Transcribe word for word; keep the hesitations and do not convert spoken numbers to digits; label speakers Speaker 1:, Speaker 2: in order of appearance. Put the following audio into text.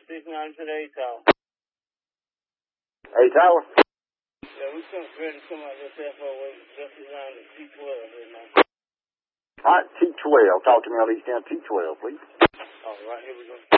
Speaker 1: six nine to the A Tower.
Speaker 2: A Tower?
Speaker 1: Yeah, we come ready to come out this F O A, just around the T twelve right now.
Speaker 2: All right, T twelve. Talk to me on these down T twelve, please.
Speaker 1: All right, here we go.